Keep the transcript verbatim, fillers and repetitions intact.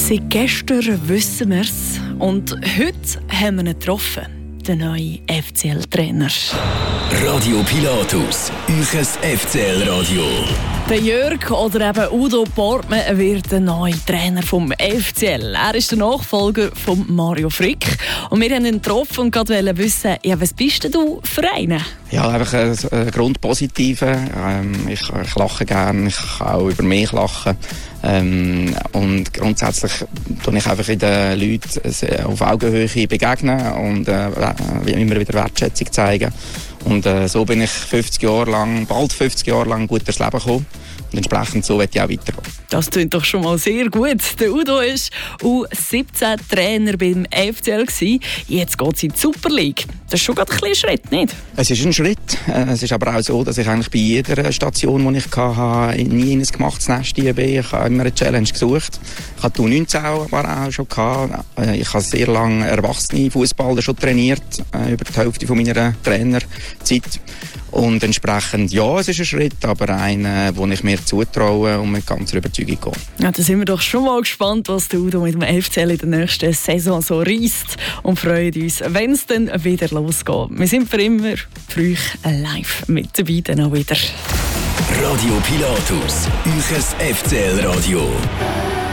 Seit gestern wissen wir es und heute haben wir ihn getroffen, den neuen F C L-Trainer. Radio Pilatus, euch F C L-Radio. Der Jörg oder eben Udo Portmann wird der neue Trainer vom F C L. Er ist der Nachfolger von Mario Frick. Und wir haben ihn getroffen und gerade wissen, ja, was bist denn du für einen? Ja, einfach ein, ein Grundpositive. Ähm, ich, ich lache gerne, ich kann auch über mich lachen. Ähm, und grundsätzlich tue ich einfach in den Leuten auf Augenhöhe begegnen und äh, immer wieder Wertschätzung zeigen. Und äh, so bin ich fünfzig Jahre lang, bald fünfzig Jahre lang gut durchs Leben gekommen. Und entsprechend so möchte ich auch weitergehen. Das klingt doch schon mal sehr gut. Der Udo war U siebzehn Trainer beim F C L. Jetzt geht es in die Super League. Das ist schon gerade ein kleiner Schritt, nicht? Es ist ein Schritt. Es ist aber auch so, dass ich eigentlich bei jeder Station, die ich hatte, nie in ein gemachtes Nest bin. Ich habe immer eine Challenge gesucht. Ich hatte U neunzehn aber auch schon gehabt. Ich habe sehr lange erwachsene Fußballer schon trainiert, über die Hälfte von meiner Trainerzeit. Und entsprechend, ja, es ist ein Schritt, aber einer, den ich mir zutraue und mit ganzer Überzeugung gehe. Ja, da sind wir doch schon mal gespannt, was der Udo mit dem F C L in der nächsten Saison so reisst und freuen uns, wenn es dann wieder losgeht. Wir sind für immer für euch live mit dabei, dann auch wieder. Radio Pilatus, euch F C L-Radio.